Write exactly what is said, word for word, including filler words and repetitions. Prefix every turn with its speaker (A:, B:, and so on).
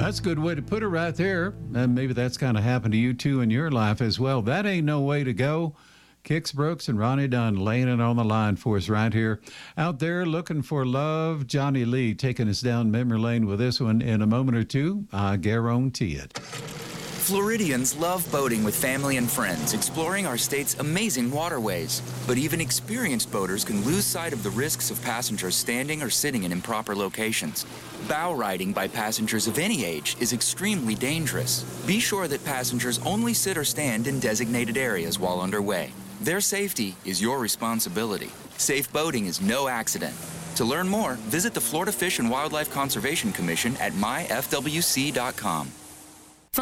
A: That's a good way to put it right there. And maybe that's kind of happened to you too in your life as well. That ain't no way to go. Kix Brooks and Ronnie Dunn laying it on the line for us right here. Out there looking for love, Johnny Lee taking us down memory lane with this one in a moment or two. I guarantee it.
B: Floridians love boating with family and friends, exploring our state's amazing waterways. But even experienced boaters can lose sight of the risks of passengers standing or sitting in improper locations. Bow riding by passengers of any age is extremely dangerous. Be sure that passengers only sit or stand in designated areas while underway. Their safety is your responsibility. Safe boating is no accident. To learn more, visit the Florida Fish and Wildlife Conservation Commission at my f w c dot com.